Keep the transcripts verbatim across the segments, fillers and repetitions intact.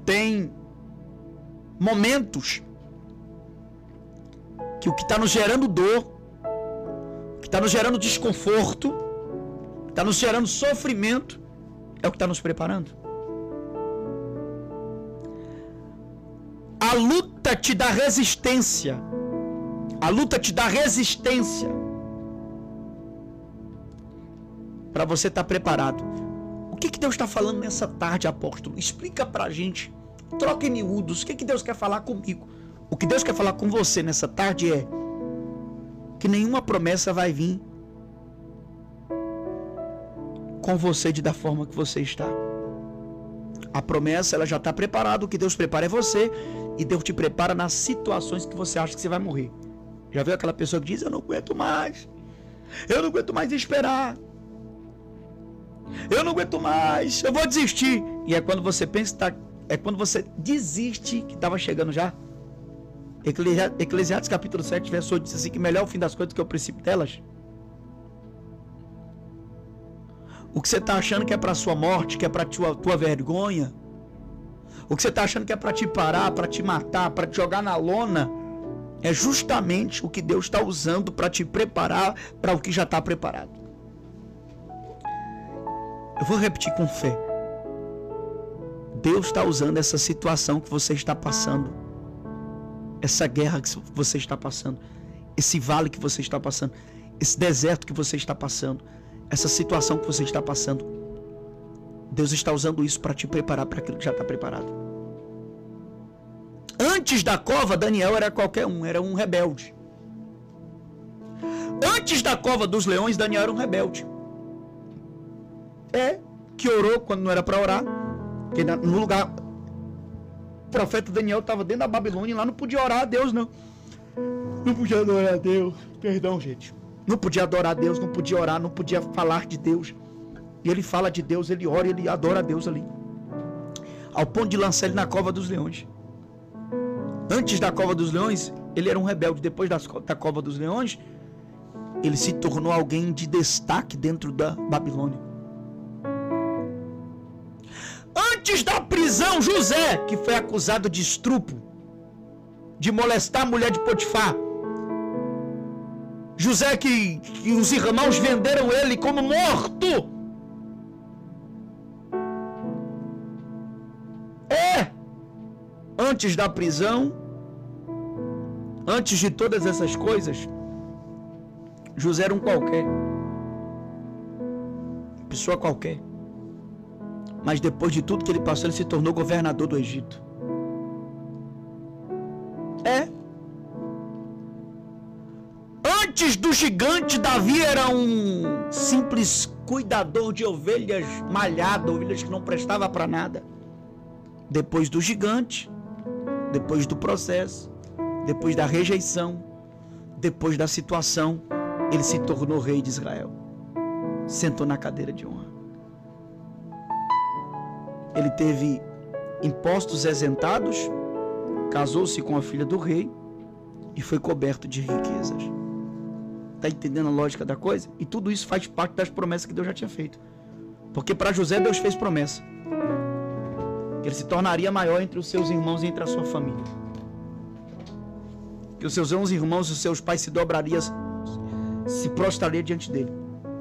tem momentos que o que está nos gerando dor, o que está nos gerando desconforto, o que está nos gerando sofrimento, é o que está nos preparando. A luta te dá resistência. A luta te dá resistência para você estar preparado. O que, que Deus está falando nessa tarde, apóstolo? Explica para a gente. Troca em miúdos. O que, que Deus quer falar comigo? O que Deus quer falar com você nessa tarde é que nenhuma promessa vai vir com você de da forma que você está. A promessa, ela já está preparada. O que Deus prepara é você. E Deus te prepara nas situações que você acha que você vai morrer. Já viu aquela pessoa que diz: eu não aguento mais. Eu não aguento mais esperar. Eu não aguento mais. Eu vou desistir. E é quando você pensa que tá, é quando você desiste que estava chegando já. Eclesiastes, Eclesiastes capítulo sete, verso oito diz assim: que melhor é o fim das coisas que é o princípio delas. O que você está achando que é para sua morte, que é para tua, tua vergonha, o que você está achando que é para te parar, para te matar, para te jogar na lona, é justamente o que Deus está usando para te preparar para o que já está preparado. Eu vou repetir com fé. Deus está usando essa situação que você está passando, essa guerra que você está passando, esse vale que você está passando, esse deserto que você está passando, essa situação que você está passando. Deus está usando isso para te preparar para aquilo que já está preparado. Antes da cova, Daniel era qualquer um, era um rebelde. Antes da cova dos leões, Daniel era um rebelde. É, que orou quando não era para orar. Porque no lugar, o profeta Daniel estava dentro da Babilônia e lá não podia orar a Deus, não. Não podia adorar a Deus. Perdão, gente. Não podia adorar a Deus, não podia orar, não podia falar de Deus. E ele fala de Deus, ele ora e ele adora a Deus ali. Ao ponto de lançar ele na cova dos leões. Antes da cova dos leões, ele era um rebelde. Depois das, da cova dos leões, ele se tornou alguém de destaque dentro da Babilônia. Antes da prisão, José, que foi acusado de estupro, de molestar a mulher de Potifar. José que, que os irmãos venderam ele como morto. É, antes da prisão, antes de todas essas coisas, José era um qualquer, pessoa qualquer. Mas depois de tudo que ele passou, ele se tornou governador do Egito. É. Antes do gigante, Davi era um simples cuidador de ovelhas malhadas, ovelhas que não prestavam para nada. Depois do gigante, depois do processo, depois da rejeição, depois da situação, ele se tornou rei de Israel. Sentou na cadeira de honra. Ele teve impostos isentados, casou-se com a filha do rei e foi coberto de riquezas. Está entendendo a lógica da coisa? E tudo isso faz parte das promessas que Deus já tinha feito. Porque para José, Deus fez promessa. Que ele se tornaria maior entre os seus irmãos e entre a sua família. Que os seus onze irmãos e os seus pais se dobrariam, se prostrariam diante dele.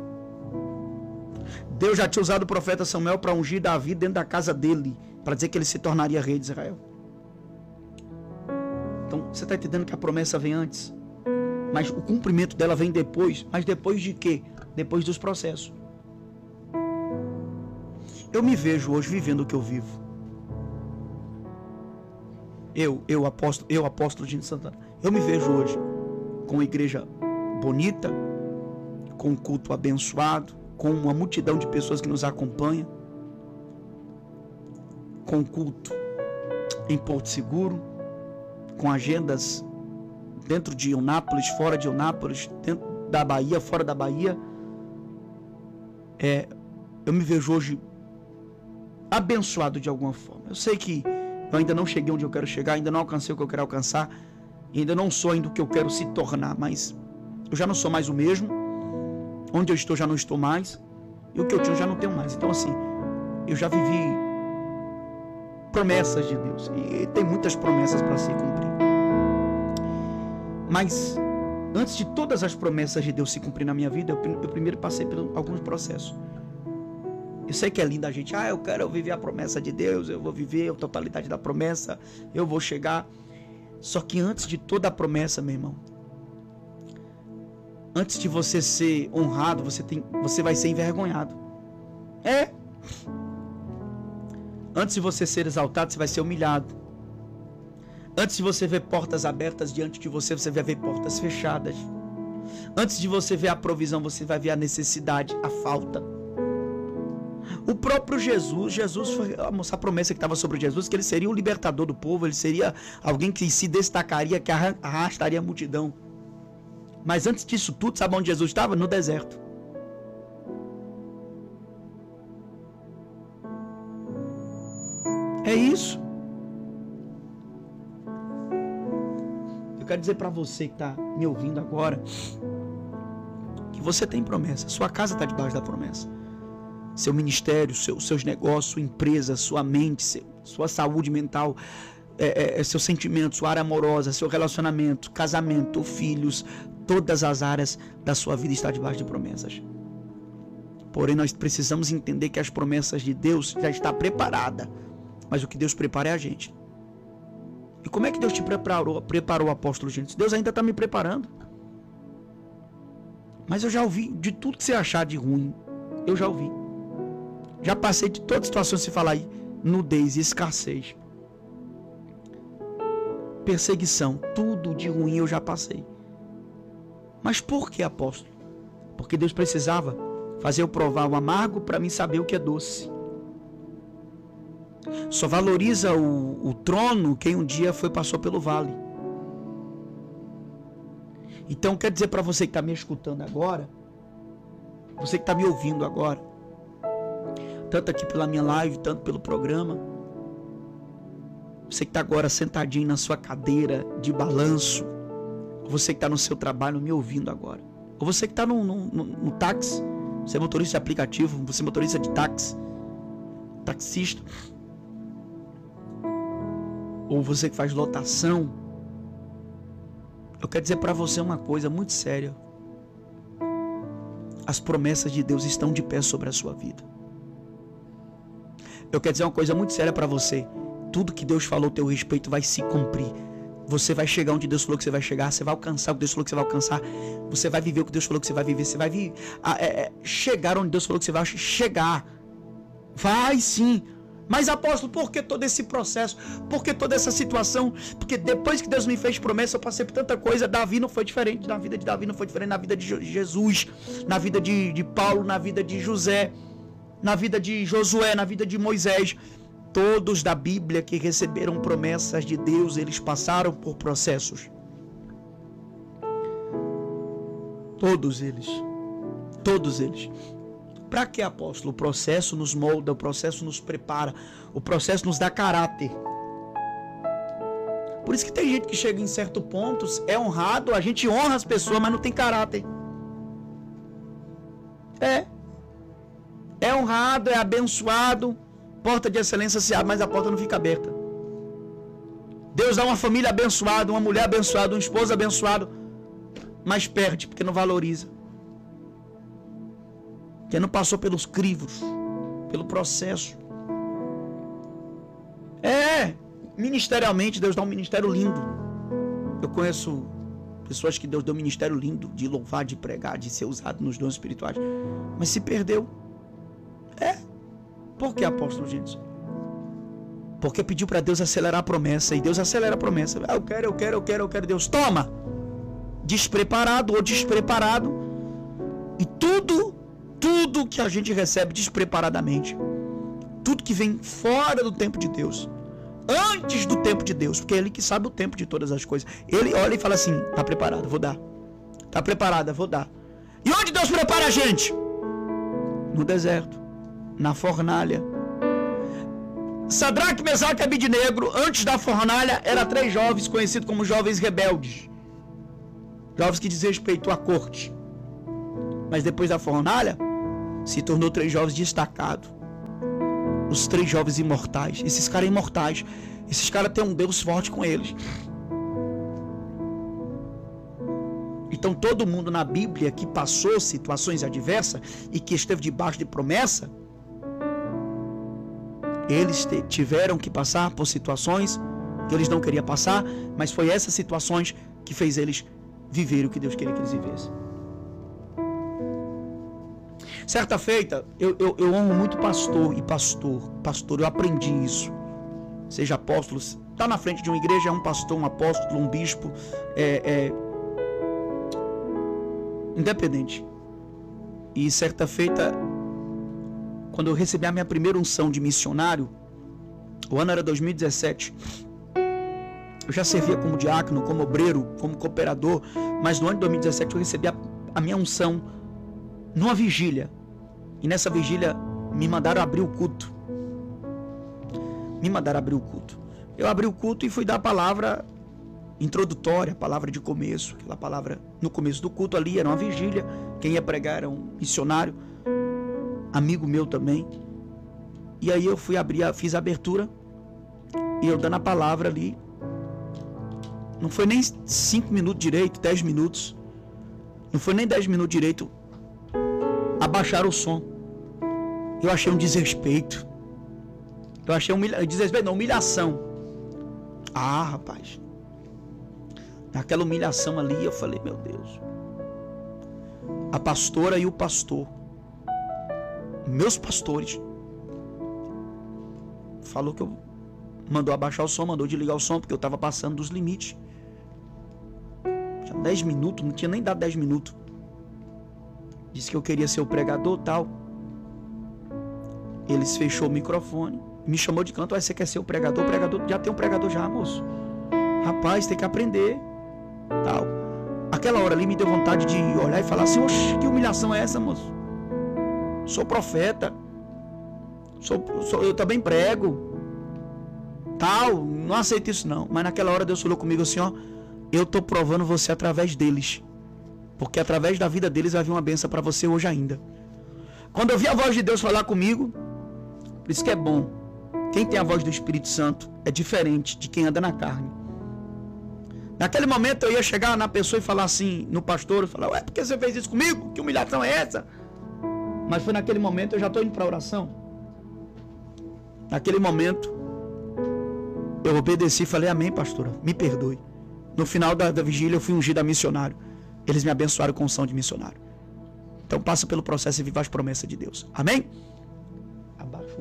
Deus já tinha usado o profeta Samuel para ungir Davi dentro da casa dele, para dizer que ele se tornaria rei de Israel. Então, você está entendendo que a promessa vem antes? Mas o cumprimento dela vem depois. Mas depois de quê? Depois dos processos. Eu me vejo hoje vivendo o que eu vivo. Eu, eu apóstolo, eu apóstolo de Santana. Eu me vejo hoje com uma igreja bonita, com um culto abençoado, com uma multidão de pessoas que nos acompanham, com culto em Porto Seguro, com agendas dentro de Eunápolis, fora de Eunápolis, dentro da Bahia, fora da Bahia. É, eu me vejo hoje abençoado de alguma forma. Eu sei que eu ainda não cheguei onde eu quero chegar, ainda não alcancei o que eu quero alcançar, ainda não sou ainda o que eu quero se tornar, mas eu já não sou mais o mesmo. Onde eu estou já não estou mais, e o que eu tinha eu já não tenho mais. Então assim, eu já vivi promessas de Deus. E tem muitas promessas para se cumprir. Mas antes de todas as promessas de Deus se cumprir na minha vida, eu, eu primeiro passei por alguns processos. Eu sei que é lindo a gente, ah, eu quero viver a promessa de Deus, eu vou viver a totalidade da promessa, eu vou chegar. Só que antes de toda a promessa, meu irmão, antes de você ser honrado, você, tem, você vai ser envergonhado. É. Antes de você ser exaltado, você vai ser humilhado. Antes de você ver portas abertas diante de você, você vai ver portas fechadas. Antes de você ver a provisão, você vai ver a necessidade, a falta. O próprio Jesus, Jesus foi a promessa que estava sobre Jesus, que ele seria o libertador do povo, ele seria alguém que se destacaria, que arrastaria a multidão. Mas antes disso tudo, sabe onde Jesus estava? No deserto. É isso. Eu quero dizer para você que está me ouvindo agora, que você tem promessa, sua casa está debaixo da promessa. Seu ministério, seu, seus negócios, sua empresa, sua mente, seu, sua saúde mental, é, é, seus sentimentos, sua área amorosa, seu relacionamento, casamento, filhos, todas as áreas da sua vida estão debaixo de promessas. Porém, nós precisamos entender que as promessas de Deus já estão preparadas, mas o que Deus prepara é a gente. E como é que Deus te preparou, preparou o apóstolo gente? Deus ainda está me preparando. Mas eu já ouvi de tudo que você achar de ruim, eu já ouvi. Já passei de todas as situações, se falar aí, nudez e escassez, perseguição, tudo de ruim eu já passei. Mas por que, apóstolo? Porque Deus precisava fazer eu provar o amargo para mim saber o que é doce. Só valoriza o, o trono quem um dia foi passou pelo vale. Então quer dizer para você que está me escutando agora, você que está me ouvindo agora, tanto aqui pela minha live, tanto pelo programa, você que está agora sentadinho na sua cadeira de balanço, você que está no seu trabalho me ouvindo agora, ou você que está no, no, no, no táxi, você é motorista de aplicativo, você é motorista de táxi, taxista, ou você que faz lotação, eu quero dizer para você uma coisa muito séria. As promessas de Deus estão de pé sobre a sua vida. Eu quero dizer uma coisa muito séria para você. Tudo que Deus falou a teu respeito vai se cumprir. Você vai chegar onde Deus falou que você vai chegar. Você vai alcançar o que Deus falou que você vai alcançar. Você vai viver o que Deus falou que você vai viver. Você vai vi, a, é, chegar onde Deus falou que você vai chegar. Vai sim. Mas apóstolo, por que todo esse processo? Por que toda essa situação? Porque depois que Deus me fez promessa, eu passei por tanta coisa. Davi não foi diferente. Na vida de Davi não foi diferente. Na vida de Jesus. Na vida de, de Paulo. Na vida de José. Na vida de Josué. Na vida de Moisés. Todos da Bíblia que receberam promessas de Deus, eles passaram por processos. Todos eles. Todos eles. Para que, apóstolo? O processo nos molda, o processo nos prepara, o processo nos dá caráter. Por isso que tem gente que chega em certos pontos, é honrado, a gente honra as pessoas, mas não tem caráter. É. É honrado, é abençoado, porta de excelência se abre, mas a porta não fica aberta. Deus dá uma família abençoada, uma mulher abençoada, um esposo abençoado, mas perde, porque não valoriza. Que não passou pelos crivos, pelo processo. É, ministerialmente, Deus dá um ministério lindo. Eu conheço pessoas que Deus deu um ministério lindo, de louvar, de pregar, de ser usado nos dons espirituais, mas se perdeu. É. Por que, apóstolo, gente? Porque pediu para Deus acelerar a promessa, e Deus acelera a promessa. Ah, eu quero, eu quero, eu quero, eu quero. Deus, toma! Despreparado ou despreparado, e tudo Tudo que a gente recebe despreparadamente, tudo que vem fora do tempo de Deus, antes do tempo de Deus, porque é Ele que sabe o tempo de todas as coisas. Ele olha e fala assim: tá preparado, vou dar. Tá preparada, vou dar. E onde Deus prepara a gente? No deserto, na fornalha. Sadraque, Mesaque e Abidnego, antes da fornalha, eram três jovens conhecidos como jovens rebeldes, jovens que desrespeitou a corte. Mas depois da fornalha, se tornou três jovens destacados. os três jovens imortais. Esses caras imortais. Esses caras têm um Deus forte com eles. Então todo mundo na Bíblia que passou situações adversas e que esteve debaixo de promessa, eles tiveram que passar por situações que eles não queriam passar, mas foi essas situações que fez eles viver o que Deus queria que eles vivessem. Certa feita, eu, eu, eu amo muito pastor e pastor, pastor, eu aprendi isso. Seja apóstolo, está na frente de uma igreja, é um pastor, um apóstolo, um bispo, é, é independente. E certa feita, quando eu recebi a minha primeira unção de missionário, o ano era dois mil e dezessete, eu já servia como diácono, como obreiro, como cooperador, mas no ano de dois mil e dezessete eu recebi a, a minha unção numa vigília. E nessa vigília me mandaram abrir o culto. Me mandaram abrir o culto. Eu abri o culto e fui dar a palavra introdutória, a palavra de começo, aquela palavra no começo do culto ali, era uma vigília. Quem ia pregar era um missionário, amigo meu também. E aí eu fui abrir, fiz a abertura e eu dando a palavra ali. Não foi nem cinco minutos direito, dez minutos. Não foi nem dez minutos direito. Abaixaram o som. Eu achei um desrespeito. Eu achei um humilha... desrespeito, não, humilhação. Ah, rapaz. Naquela humilhação ali, eu falei, meu Deus. A pastora e o pastor, meus pastores, falou que eu mandou abaixar o som, mandou desligar o som, porque eu estava passando dos limites. Tinha dez minutos, não tinha nem dado dez minutos. Disse que eu queria ser o pregador e tal. Eles fechou o microfone, me chamou de canto. Ah, você quer ser o pregador? O pregador já tem um pregador já, moço. Rapaz, tem que aprender. Tal. Aquela hora ali me deu vontade de olhar e falar assim: oxe, que humilhação é essa, moço? Sou profeta. Sou, sou, eu também prego. Tal, não aceito isso não. Mas naquela hora Deus falou comigo assim: ó, eu tô provando você através deles. Porque através da vida deles vai vir uma bênção para você hoje ainda. Quando eu vi a voz de Deus falar comigo, por isso que é bom. Quem tem a voz do Espírito Santo é diferente de quem anda na carne. Naquele momento eu ia chegar na pessoa e falar assim, no pastor, e falar: ué, por que você fez isso comigo? Que humilhação é essa? Mas foi naquele momento, eu já estou indo para a oração. Naquele momento, eu obedeci e falei: amém, pastora, me perdoe. No final da, da vigília eu fui ungido a missionário. Eles me abençoaram com unção de missionário. Então passa pelo processo e viva as promessas de Deus. Amém? Abaixa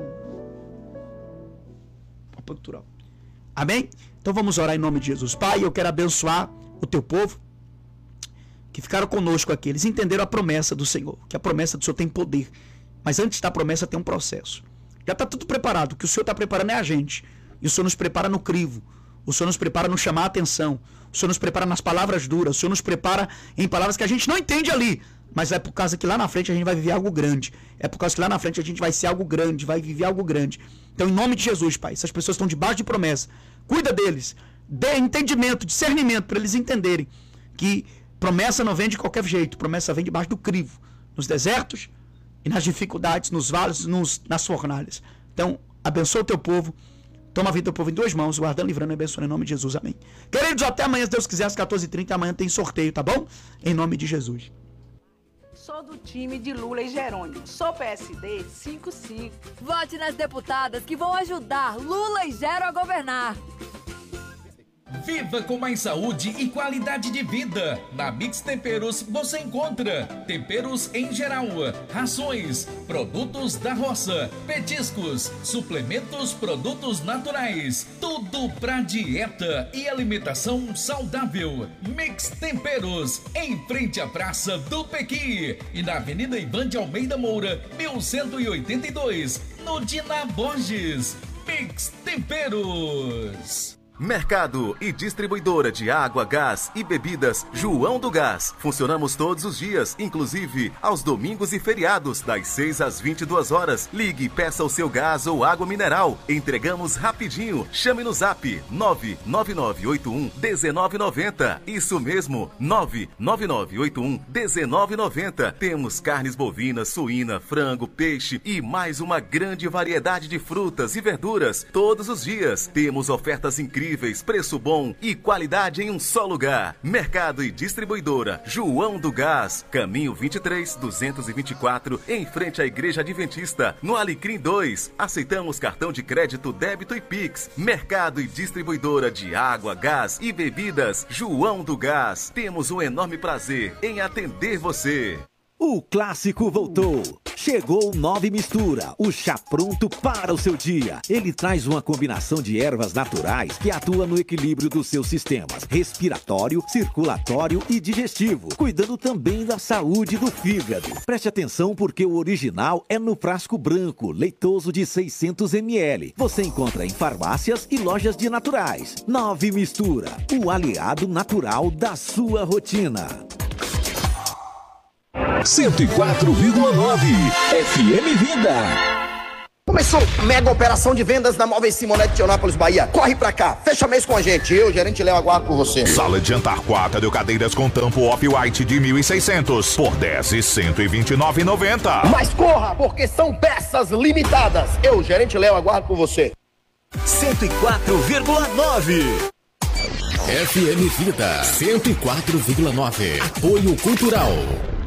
o cultural. Amém? Então vamos orar em nome de Jesus. Pai, eu quero abençoar o teu povo que ficaram conosco aqui. Eles entenderam a promessa do Senhor, que a promessa do Senhor tem poder. Mas antes da promessa tem um processo. Já está tudo preparado. O que o Senhor está preparando é a gente. E o Senhor nos prepara no crivo. O Senhor nos prepara no chamar a atenção. O Senhor nos prepara nas palavras duras. O Senhor nos prepara em palavras que a gente não entende ali. Mas é por causa que lá na frente a gente vai viver algo grande. É por causa que lá na frente a gente vai ser algo grande, vai viver algo grande. Então, em nome de Jesus, Pai, essas pessoas estão debaixo de promessa. Cuida deles. Dê entendimento, discernimento, para eles entenderem que promessa não vem de qualquer jeito. Promessa vem debaixo do crivo. Nos desertos e nas dificuldades, nos vales, nos, nas fornalhas. Então, abençoa o teu povo. Toma a vida do povo em duas mãos, guardando, livrando e abençoando em nome de Jesus. Amém. Queridos, até amanhã, se Deus quiser, às quatorze e trinta. Amanhã tem sorteio, tá bom? Em nome de Jesus. Sou do time de Lula e Jerônimo. Sou P S D cinco cinco. Vote nas deputadas que vão ajudar Lula e Gero a governar. Viva com mais saúde e qualidade de vida. Na Mix Temperos você encontra temperos em geral, rações, produtos da roça, petiscos, suplementos, produtos naturais. Tudo pra dieta e alimentação saudável. Mix Temperos, em frente à Praça do Pequi e na Avenida Ivan de Almeida Moura, mil cento e oitenta e dois, no Dina Borges. Mix Temperos. Mercado e distribuidora de água, gás e bebidas João do Gás. Funcionamos todos os dias, inclusive aos domingos e feriados, das seis às vinte e duas horas. Ligue e peça o seu gás ou água mineral. Entregamos rapidinho. Chame no zap nove nove nove oito um um nove nove zero. Isso mesmo, nove nove nove oito um um nove nove zero. Temos carnes bovinas, suína, frango, peixe e mais uma grande variedade de frutas e verduras todos os dias. Temos ofertas incríveis, preço bom e qualidade em um só lugar. Mercado e distribuidora João do Gás, caminho vinte e três, duzentos e vinte e quatro, em frente à Igreja Adventista, no Alecrim dois. Aceitamos cartão de crédito, débito e Pix. Mercado e distribuidora de água, gás e bebidas João do Gás. Temos um enorme prazer em atender você. O clássico voltou. Chegou o Nove Mistura, o chá pronto para o seu dia. Ele traz uma combinação de ervas naturais que atua no equilíbrio dos seus sistemas respiratório, circulatório e digestivo, cuidando também da saúde do fígado. Preste atenção porque o original é no frasco branco, leitoso de seiscentos mililitros. Você encontra em farmácias e lojas de naturais. Nove Mistura, o aliado natural da sua rotina. cento e quatro vírgula nove F M Vida. Começou mega operação de vendas da Móveis Simonete de Eunápolis, Bahia. Corre pra cá, fecha mês com a gente. Eu, gerente Léo, aguardo por você. Sala de jantar quatro cadeiras com tampo off-white de mil e seiscentos por dez e cento e vinte e nove reais e noventa centavos. Mas corra, porque são peças limitadas. Eu, gerente Léo, aguardo por você. cento e quatro vírgula nove F M Vida cento e quatro vírgula nove. Apoio Cultural.